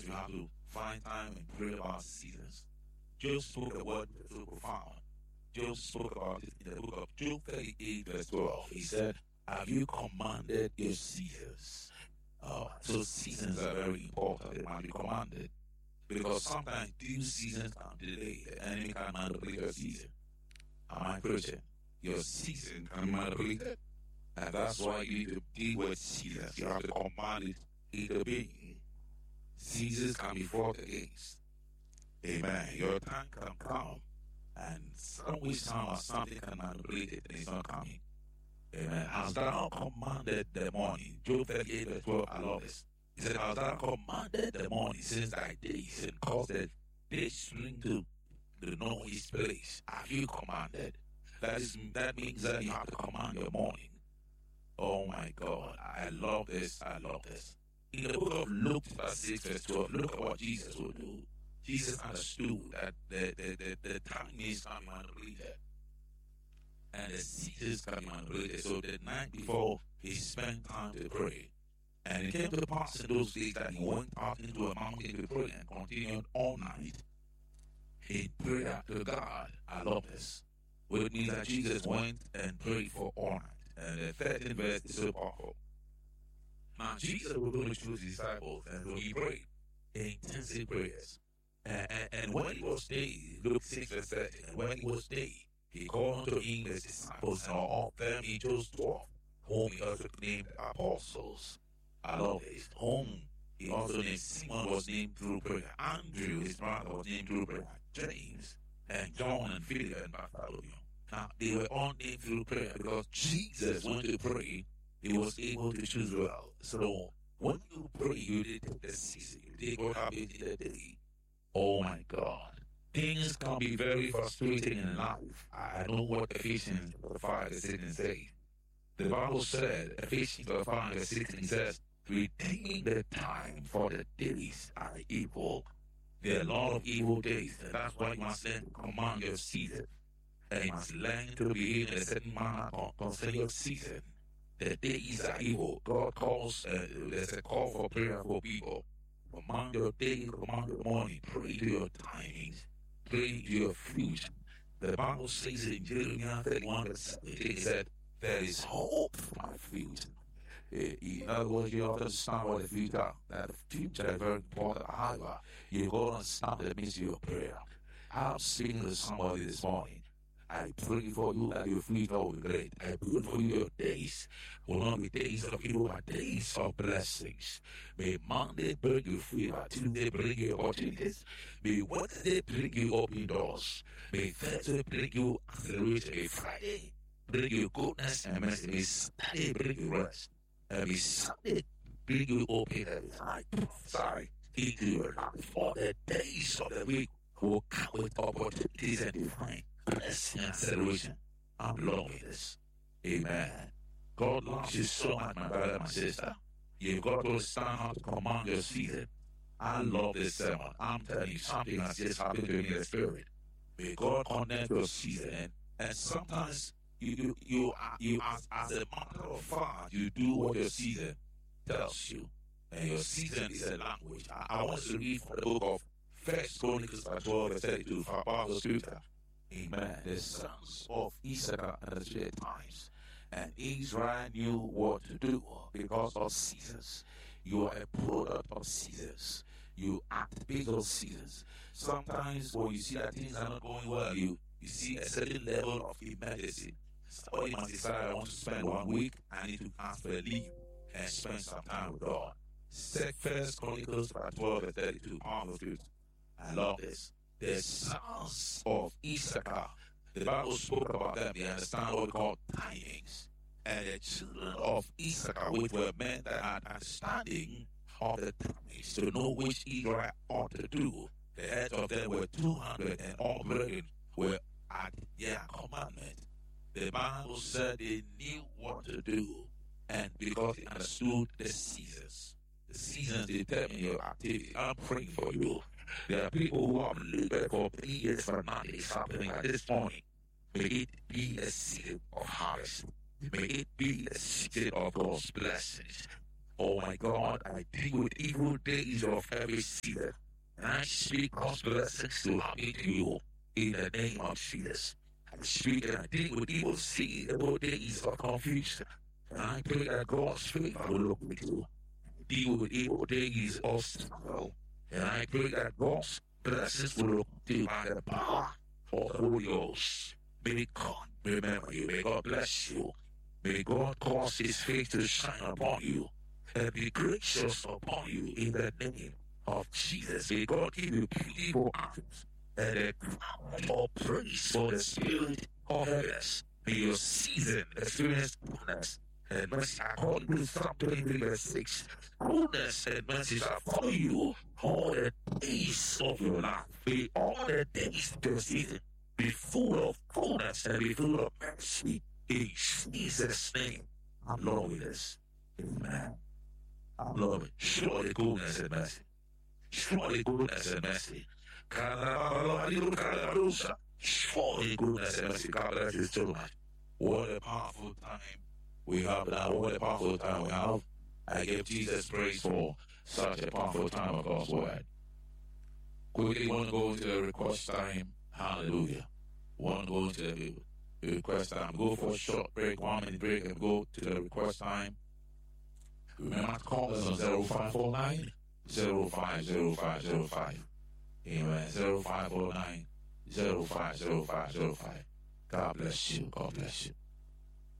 sometimes we have to find time and pray about seasons. Job spoke a word so profound. Job spoke about it in the book of Job 38, verse 12. He said, have you commanded your seasons? So seasons are very important. They might be commanded. Because sometimes due seasons come delayed. The enemy can manipulate your season. Am I preaching? Your season can be manipulated. And that's why you need to deal with seasons. You have to command it into being. Seasons can be fought against. Amen. Your time can come. And some way, somehow, something can manipulate it and it's not coming. Amen. Has thou commanded the morning? Job 38, verse 12, I love this. He said, has thou commanded the morning since thy days and caused the day spring to know his place? Have you commanded? That means that you have to command your morning. Oh my God, I love this. I love this. In the book of Luke, 6, verse 12, look at what Jesus will do. Jesus understood that the time is coming manipulated. And the seasons can be manipulated. So the night before, he spent time to pray. And it came to pass in those days that he went out into a mountain to pray and continued all night in prayer to God. I love this. Which means that Jesus went and prayed for all night. And the 13th verse is so powerful. Now, Jesus was going to choose his disciples, and so he prayed intensive prayers. And when he was day, Luke 6 verse 13, and when he was day, he called unto him his disciples, and of them he chose 12, whom he also named apostles. I love this. Whom he also named Simon was named through prayer. Andrew, his brother, was named through prayer. James, and John, and Philip, and Bartholomew. Now, they were all named through prayer because Jesus went to pray. He was able to choose well. So, when you pray, you did the season. You did what happened in the day. Oh my God. Things can be very frustrating in life. I know what Ephesians 5:16 says. The Bible said, Ephesians 5:16 says, redeeming the time, for the days are evil. There are a lot of evil days, and that's why you must learn to command your season. And you must learn to behave in a certain manner concerning your season. The days are evil. God calls, there's a call for prayer for people. Command your day, command your morning. Pray to your timings. Pray to your future. The Bible says in Jeremiah 31 verse 17, it said, there is hope for my future. In other words, you have to understand what the future, that the future is very important. However, you got to understand the mystery of prayer. I'm speaking to somebody this morning. I pray for you that your future will be great. I pray for you your days will not be days of evil, but days of blessings. May Monday bring you favor, Tuesday bring you opportunities. May Wednesday bring you open doors. May Thursday bring you acceleration. May Friday bring you goodness and mercy. May Saturday bring you rest. And may Sunday bring you open heavens. I prophesy into your life for the days of the week will come with opportunities and divine blessing and acceleration. I'm loving this. Amen. God loves you so much, my brother, my sister. You've got to stand how to command your season. I love this sermon. I'm telling you, something has just happened to me in the spirit. May God connect your season. And sometimes you as a matter of fact, you do what your season tells you. And your season is a language. I want to read from the book of 1 Chronicles 12 verse 32 for Bible scripture. Amen. The sons of Issachar understood times, and Israel knew what to do because of seasons. You are a product of seasons. You act based on seasons. Sometimes when you see that things are not going well, you see a certain level of emergency. Somebody must decide, I want to spend 1 week, I need to ask for a leave and spend some time with God. 1 Chronicles 12 verse 32. I love this. The sons of Issachar, the Bible spoke about them. They understand what we call timings. And the children of Issachar, which were men that had understanding of the timings to know which Israel ought to do. The heads of them were 200, and all brethren were at their commandment. The Bible said they knew what to do, and because they understood the seasons. The seasons determine your activity. I'm praying for you. There are people who have labored for 3 years for nothing is happening at this point. May it be a season of harvest. May it be a season of God's blessings. Oh my God, I deal with evil days of every season. And I speak God's blessings to happen to you in the name of Jesus. I speak and I deal with evil days of confusion. And I pray that God's favor will look with you. Deal with evil days of struggle. And I pray that God's blessings will look with you by the power of the Holy Ghost. May God remember you. May God bless you. May God cause his face to shine upon you and be gracious upon you in the name of Jesus. May God give you beautiful actions and a crown of praise for the spirit of heavens. May your season experience goodness and mercy. According to Psalm 23 verse 6, goodness and mercy shall follow you all the days of your life. May all the days of your season be full of goodness and be full of mercy. In Jesus' name, I'm Lord with this. Amen. I'm Lord. Surely goodness and mercy. Surely goodness and mercy. Surely goodness and mercy. God bless you so much. What a powerful time we have now. What a powerful time we have. I give Jesus praise for such a powerful time of God's word. Quickly want to go to the request time. Hallelujah. Want to go to the request time. Go for a short break, 1 minute break, and go to the request time. Remember to call us on 0549 050505. Amen. 0549 050505. God bless you. God bless you.